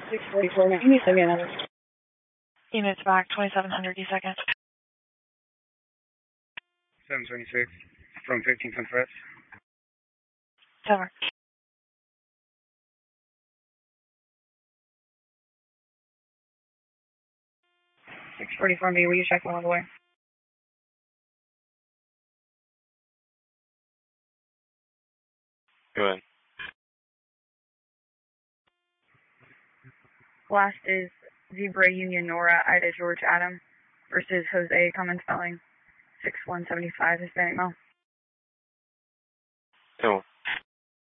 644, man. You need to send me another. Units back, 2700 2nd. 726 from 15th and Press. Over. B, will you check all the way? Go ahead. Last is Zebra Union Nora Ida George Adam versus Jose Common Spelling 6175 Hispanic Male.